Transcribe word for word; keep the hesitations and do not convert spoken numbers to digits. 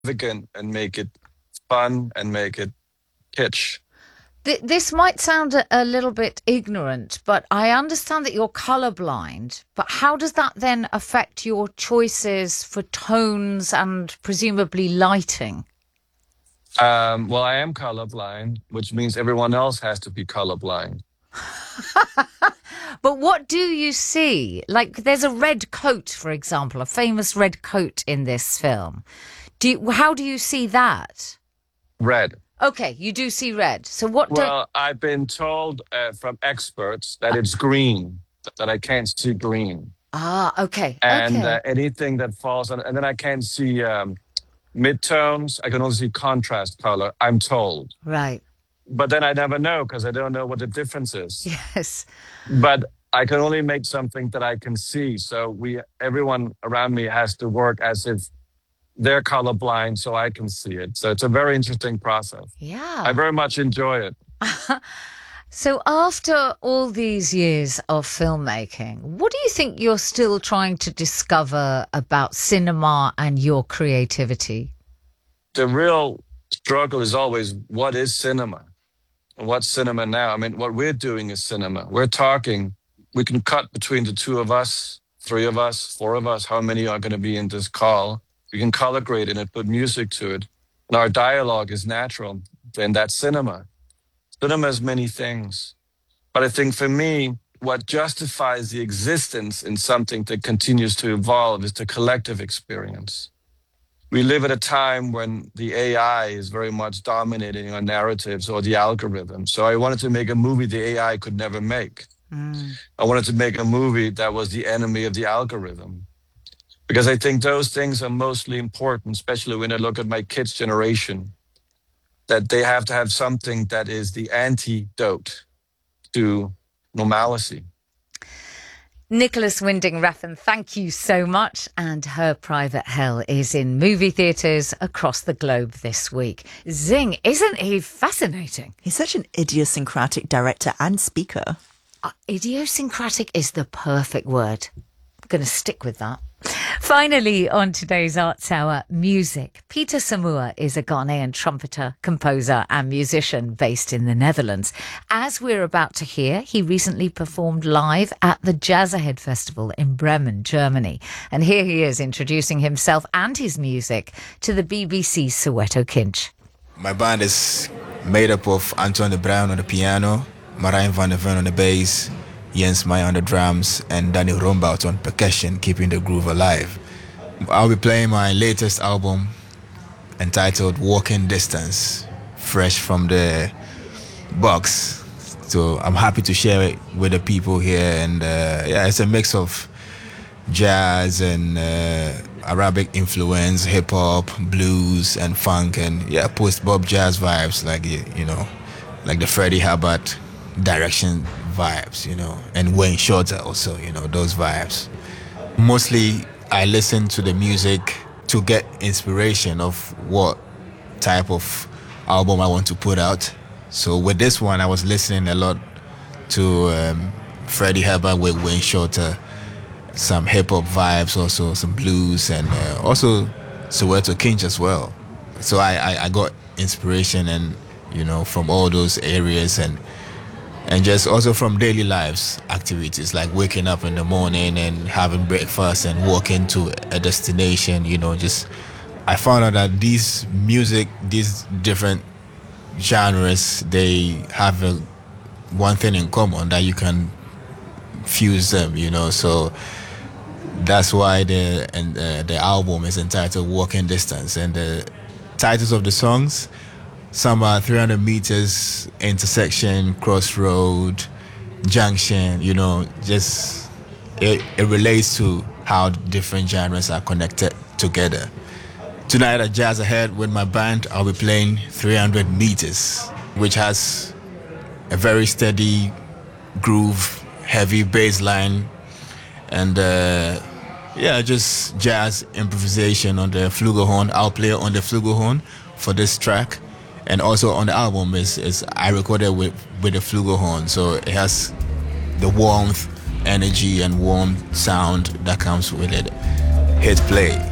extravagant and make it fun and make it kitsch. Th- this might sound a, a little bit ignorant, but I understand that you're colorblind. But how does that then affect your choices for tones and presumably lighting? Um, well, I am colorblind, which means everyone else has to be colorblind. But what do you see? Like, there's a red coat, for example, a famous red coat in this film. Do you, how do you see that? Red. Okay, you do see red. So what do Well, I've been told uh, from experts that it's green, that I can't see green. Ah, okay, And uh, okay. anything that falls on, and then I can't see um, midtones. I can only see contrast color, I'm told. Right. But then I never know because I don't know what the difference is. Yes. But I can only make something that I can see. So we, everyone around me has to work as if they're colorblind so I can see it. So it's a very interesting process. I Yeah. very much enjoy it. So after all these years of filmmaking, what do you think you're still trying to discover about cinema and your creativity? The real struggle is always what is cinema? And what's cinema now? I mean, what we're doing is cinema. We're talking, we can cut between the two of us, three of us, four of us, how many are going to be in this call. We can color grade in it, put music to it. And our dialogue is natural. Then that's cinema. Cinema is many things. But I think for me, what justifies the existence in something that continues to evolve is the collective experience. We live at a time when the A I is very much dominating our narratives or the algorithm. So I wanted to make a movie the A I could never make. Mm. I wanted to make a movie that was the enemy of the algorithm. Because I think those things are mostly important, especially when I look at my kids' generation, that they have to have something that is the antidote to normalcy. Nicholas Winding Refn, thank you so much. And Her Private Hell is in movie theatres across the globe this week. Zing, isn't he fascinating? He's such an idiosyncratic director and speaker. Uh, idiosyncratic is the perfect word. I'm going to stick with that. Finally, on today's Arts Hour, music. Peter Samoa is a Ghanaian trumpeter, composer and musician based in the Netherlands. As we're about to hear, he recently performed live at the Jazz Ahead Festival in Bremen, Germany. And here he is introducing himself and his music to the B B C's Soweto Kinch. My band is made up of Antoine de Bruin on the piano, Marijn van der Ven on the bass, Jens Meyer on the drums, and Danny Rombout on percussion, keeping the groove alive. I'll be playing my latest album entitled Walking Distance, fresh from the box. So I'm happy to share it with the people here. And uh, yeah, it's a mix of jazz and uh, Arabic influence, hip hop, blues, and funk, and yeah, post-bop jazz vibes, like, you know, like the Freddie Hubbard direction vibes, you know, and Wayne Shorter also, you know, those vibes. Mostly I listen to the music to get inspiration of what type of album I want to put out. So with this one, I was listening a lot to um, Freddie Hubbard with Wayne Shorter, some hip-hop vibes also, some blues, and uh, also Soweto Kinch as well. So I, I, I got inspiration, and you know, from all those areas, and and just also from daily lives activities, like waking up in the morning and having breakfast and walking to a destination. You know, just I found out that these music, these different genres, they have a, one thing in common, that you can fuse them, you know. So that's why the and uh, the album is entitled Walking Distance, and the titles of the songs, some are three hundred meters, intersection, crossroad, junction, you know, just it, it relates to how different genres are connected together. Tonight at Jazz Ahead with my band, I'll be playing three hundred meters, which has a very steady groove, heavy bass line, and uh, yeah, just jazz improvisation on the flugelhorn. I'll play on the flugelhorn for this track. And also on the album is, is I recorded with, with the flugelhorn, so it has the warmth, energy, and warm sound that comes with it. Hit play.